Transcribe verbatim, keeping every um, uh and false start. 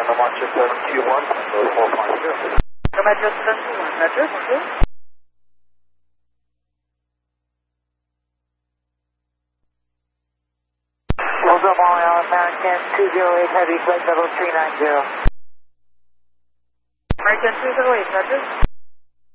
Manchester seven Q one, four five zero. Manchester seven Q one, Roger, bonjour. Bonjour, Montreal, American two zero eight Heavy, flight level three nine zero. American two zero eight, Roger.